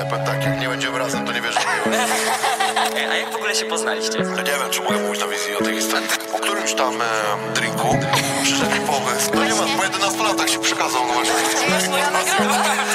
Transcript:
powiem tak, jak nie będziemy razem, to nie wierzę w miłość. A jak w ogóle się poznaliście? Ja nie wiem, czy mogę mówić na wizji o tej historii. Po którymś tam drinku przyszedł mi